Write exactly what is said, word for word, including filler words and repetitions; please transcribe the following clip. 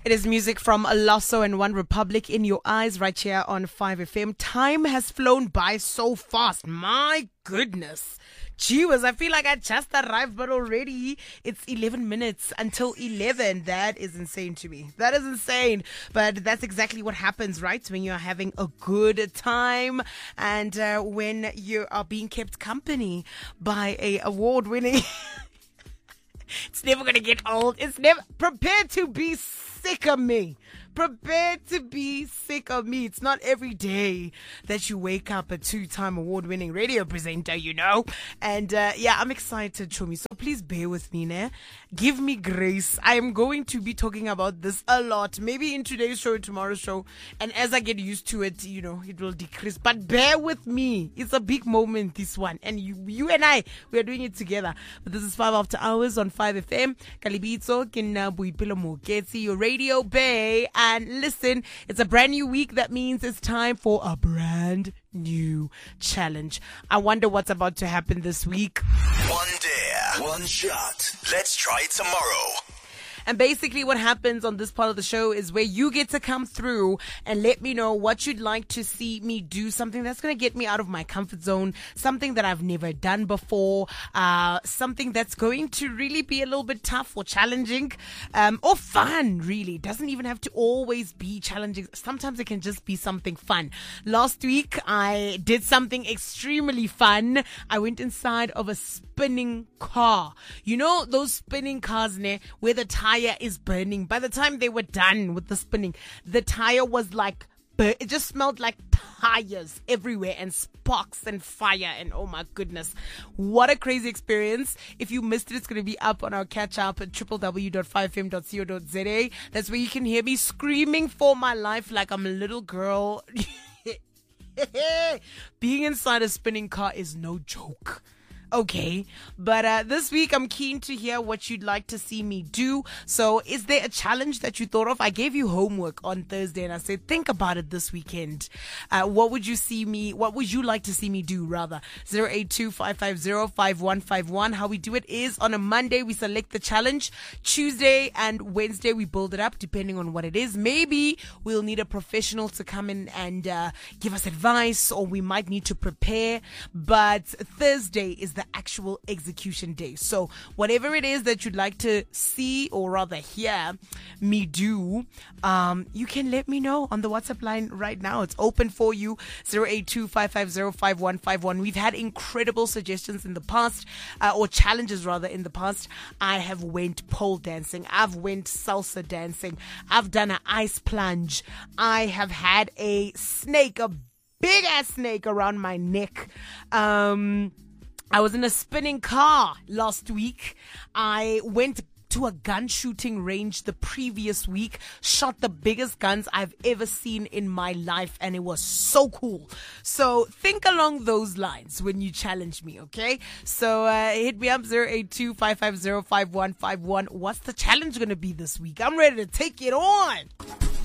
It is music from Lasso and One Republic in your eyes right here on five F M. Time has flown by so fast. My goodness. Gee whiz, I feel like I just arrived, but already it's eleven minutes until eleven. That is insane to me. That is insane. But that's exactly what happens, right? When you're having a good time and uh, when you are being kept company by a award-winning... It's never going to get old. It's never... Prepare to be sick of me. Prepare to be sick of me. It's not every day that you wake up a two-time award-winning radio presenter, you know. And uh, yeah, I'm excited, Chomi. So please bear with me, ne? Give me grace. I am going to be talking about this a lot. Maybe in today's show, tomorrow's show. And as I get used to it, you know, it will decrease. But bear with me. It's a big moment, this one. And you you and I, we are doing it together. But this is five after hours on five F M. Kalibitso, Kina Buipilo Moketsi, your radio bay. And listen, it's a brand new week. That means it's time for a brand new challenge. I wonder what's about to happen this week. One dare, one shot. Let's try it tomorrow. And basically what happens on this part of the show is where you get to come through and let me know what you'd like to see me do, something that's going to get me out of my comfort zone, something that I've never done before, uh, something that's going to really be a little bit tough or challenging, um, or fun, really. It doesn't even have to always be challenging. Sometimes it can just be something fun. Last week, I did something extremely fun. I went inside of a spinning car. You know, those spinning cars, ne, where the tire is burning. By the time they were done with the spinning, the tire was like, bur- it just smelled like tires everywhere and sparks and fire. And oh my goodness, what a crazy experience. If you missed it, it's going to be up on our catch up at w w w dot five f m dot co dot z a. That's where you can hear me screaming for my life like I'm a little girl. Being inside a spinning car is no joke. Okay, but uh, this week I'm keen to hear what you'd like to see me do. So is there a challenge that you thought of? I gave you homework on Thursday and I said, think about it this weekend. Uh, what would you see me, what would you like to see me do rather? zero eight two, five five zero, five one five one. How we do it is on a Monday, we select the challenge. Tuesday and Wednesday, we build it up depending on what it is. Maybe we'll need a professional to come in and uh, give us advice, or we might need to prepare. But Thursday is the actual execution day. So whatever it is that you'd like to see or rather hear me do, um, you can let me know on the WhatsApp line right now. It's open for you. zero eight two, five five zero, five one five one. We've had incredible suggestions in the past, uh, or challenges rather in the past. I have went pole dancing. I've went salsa dancing. I've done an ice plunge. I have had a snake, a big ass snake around my neck. Um, I was in a spinning car last week. I went to a gun shooting range the previous week, shot the biggest guns I've ever seen in my life, and it was so cool. So think along those lines when you challenge me, okay? So uh, hit me up, zero eight two, five five zero, five one five one. What's the challenge going to be this week? I'm ready to take it on.